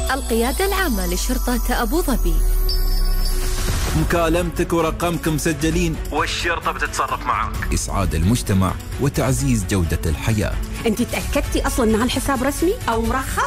القيادة العامة لشرطة أبو ظبي. مكالمتك ورقمك مسجلين والشرطة بتتصرف معك. إسعاد المجتمع وتعزيز جودة الحياة. أنت تأكدتي أصلا أن هالحساب رسمي أو مرخص؟